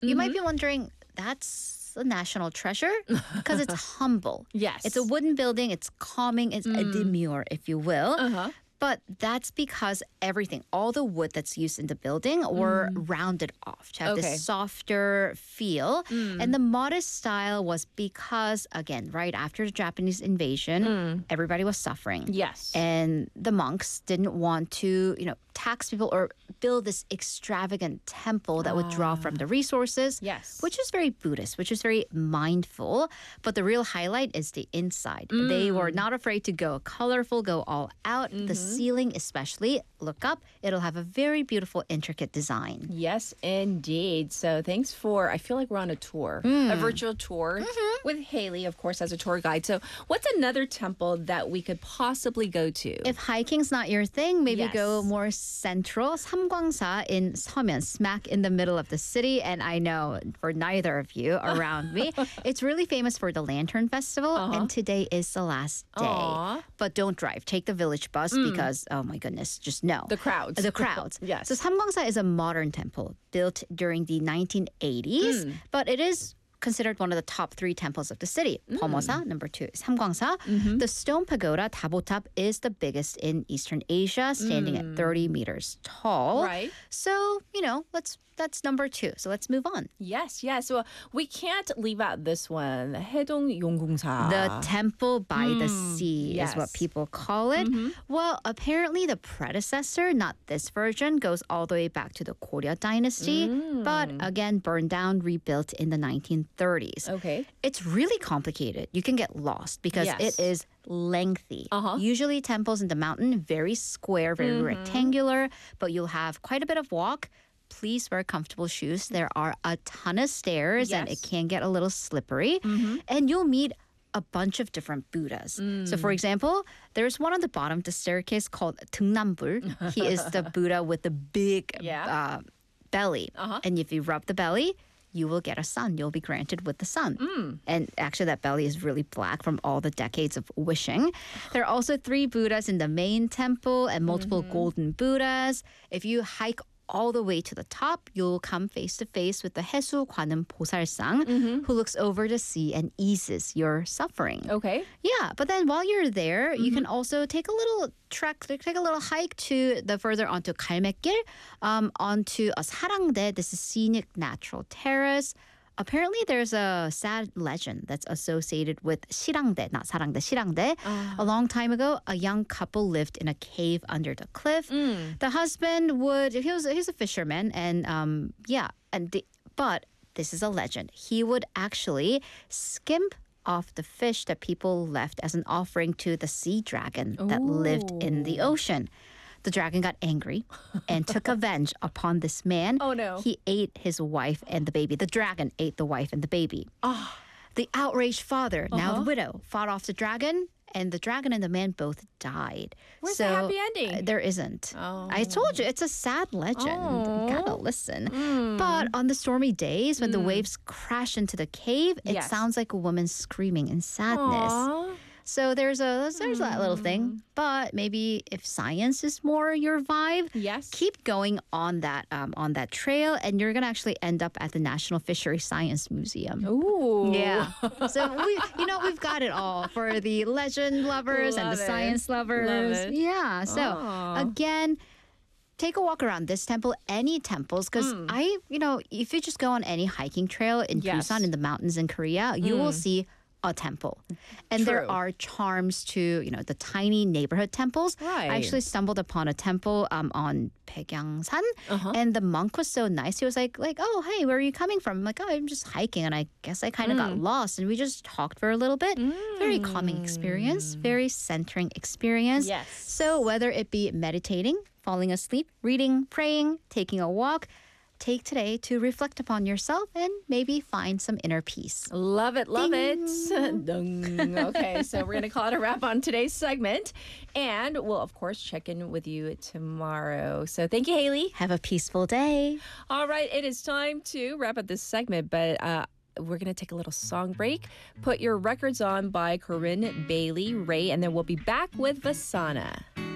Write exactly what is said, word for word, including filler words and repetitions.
You might be wondering, that's a national treasure because it's humble. Yes. It's a wooden building. It's calming. It's a demure, if you will. Uh-huh. But that's because everything, all the wood that's used in the building were rounded off to have Okay. this softer feel. And the modest style was because, again, right after the Japanese invasion, everybody was suffering. Yes. And the monks didn't want to, you know, tax people or build this extravagant temple that would draw from the resources. Yes. Which is very Buddhist, which is very mindful. But the real highlight is the inside. They were not afraid to go colorful, go all out. The ceiling especially, look up, it'll have a very beautiful, intricate design. Yes, indeed. So thanks for, I feel like we're on a tour, a virtual tour with Haley, of course, as a tour guide. So what's another temple that we could possibly go to? If hiking's not your thing, maybe Yes. go more central. Samgwangsa in Seomen, smack in the middle of the city. And I know for neither of you around me, it's really famous for the Lantern Festival. And today is the last day. Aw. But don't drive. Take the village bus because, oh my goodness, just no. The crowds. The crowds. Yes. So Samgwangsa is a modern temple built during the nineteen eighties, but it is considered one of the top three temples of the city. Pomosa, number two is Samgwangsa. The stone pagoda, Tabotap, is the biggest in Eastern Asia, standing at thirty meters tall. Right. So, you know, let's that's number two. So let's move on. Yes, yes. Well, we can't leave out this one. 해동 용궁사. The temple by the sea yes. is what people call it. Well, apparently the predecessor, not this version, goes all the way back to the Goryeo dynasty, but again burned down, rebuilt in the nineteen thirties. Okay. It's really complicated. You can get lost because Yes. it is lengthy. Uh-huh. Usually temples in the mountain, very square, very rectangular, but you'll have quite a bit of walk. Please wear comfortable shoes. There are a ton of stairs and Yes. it can get a little slippery. And you'll meet a bunch of different Buddhas. So for example, there's one on the bottom of the staircase called Tungnambul. He is the Buddha with the big Yeah. uh, belly. Uh-huh. And if you rub the belly, you will get a son. You'll be granted with the sun. And actually, that belly is really black from all the decades of wishing. There are also three Buddhas in the main temple and multiple golden Buddhas. If you hike all the way to the top, you'll come face to face with the Hesu Gwanem Bosalsang, who looks over the sea and eases your suffering. Okay. Yeah, but then while you're there, you can also take a little trek, take a little hike to the further onto Galmaekgil, um, onto a Sarangdae. This is scenic natural terrace. Apparently, there's a sad legend that's associated with Shirangdae, not Sarangdae, Shirangdae. A long time ago, a young couple lived in a cave under the cliff. The husband would, he was, he's a fisherman, and um, yeah, and the, but this is a legend. He would actually skimp off the fish that people left as an offering to the sea dragon that lived in the ocean. The dragon got angry and took revenge upon this man. Oh, no. He ate his wife and the baby. The dragon ate the wife and the baby. The outraged father, now the widow, fought off the dragon, and the dragon and the man both died. Where's so, the happy ending? uh, there isn't. Oh. I told you, it's a sad legend. Oh. Gotta listen. But on the stormy days when the waves crash into the cave, it Yes. sounds like a woman screaming in sadness. Aw. So there's a there's that little thing, but maybe if science is more your vibe, Yes. keep going on that um, on that trail, and you're gonna actually end up at the National Fishery Science Museum. Ooh. Yeah, so we you know we've got it all for the legend lovers and Love the it. science lovers. Love it. Yeah, so Aw. again. Take a walk around this temple, any temples, because I, you know, if you just go on any hiking trail in Yes. Busan, in the mountains in Korea, you will see a temple. And there True. are charms to, you know, the tiny neighborhood temples. Right. I actually stumbled upon a temple um, on Baekhyangsan, Uh-huh. and the monk was so nice. He was like, like, oh, hey, where are you coming from? I'm like, oh, I'm just hiking, and I guess I kind of got lost, and we just talked for a little bit. Very calming experience, very centering experience. Yes. So whether it be meditating, falling asleep, reading, praying, taking a walk, take today to reflect upon yourself and maybe find some inner peace. Love it, love it. Dung. Okay, so we're going to call it a wrap on today's segment. And we'll, of course, check in with you tomorrow. So thank you, Haley. Have a peaceful day. All right, it is time to wrap up this segment, but uh, we're going to take a little song break. Put Your Records On by Corinne Bailey Ray, and then we'll be back with Vasana.